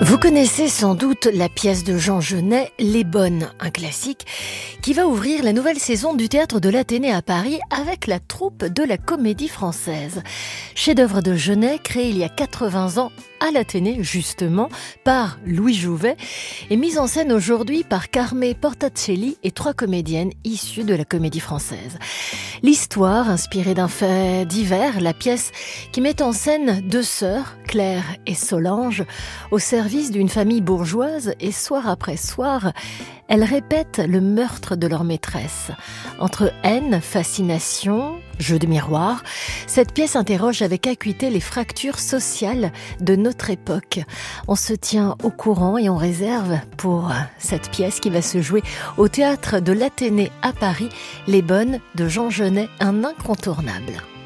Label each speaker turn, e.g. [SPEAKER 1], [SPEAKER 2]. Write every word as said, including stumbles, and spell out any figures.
[SPEAKER 1] Vous connaissez sans doute la pièce de Jean Genet, Les Bonnes, un classique qui va ouvrir la nouvelle saison du Théâtre de l'Athénée à Paris avec la troupe de la Comédie Française. Chef-d'œuvre de Genet, créé il y a quatre-vingts ans à l'Athénée, justement, par Louis Jouvet, et mise en scène aujourd'hui par Carmé Portacelli et trois comédiennes issues de la Comédie Française. L'histoire, inspirée d'un fait divers, la pièce qui met en scène deux sœurs, Claire et Solange, au service d'une famille bourgeoise, et soir après soir, elles répètent le meurtre de leur maîtresse. Entre haine, fascination, jeu de miroir, cette pièce interroge avec acuité les fractures sociales de notre époque. On se tient au courant et on réserve pour cette pièce qui va se jouer au Théâtre de l'Athénée à Paris, Les Bonnes de Jean Genet, un incontournable.